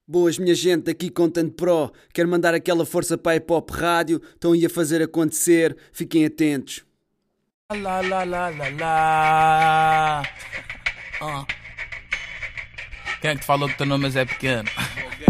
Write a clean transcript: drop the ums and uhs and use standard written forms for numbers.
Boas, minha gente, aqui Content Pro. Quero mandar aquela força para a Hip Hop Rádio. Estão aí a fazer acontecer. Fiquem atentos. Lá, lá, lá, lá, lá. Quem é que te falou que o teu nome é Zé Pequeno?